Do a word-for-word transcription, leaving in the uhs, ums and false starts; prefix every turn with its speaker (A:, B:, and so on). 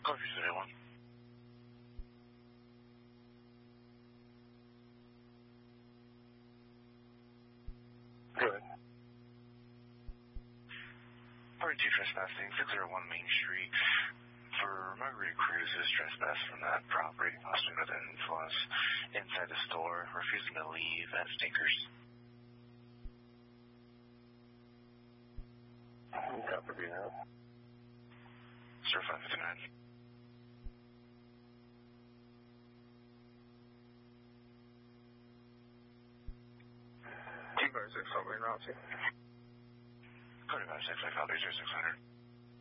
A: Copy zero one.
B: Go ahead.
A: Party two trespassing, six oh one Main Street. For Margarita Cruz's trespass from that property, possibly with an influence inside the store, refusing to leave at Stinkers.
B: Copy now.
A: Sir five fifty-nine.
B: Two five six, I'll be in route.
A: Cody five six, I copy zero six hundred.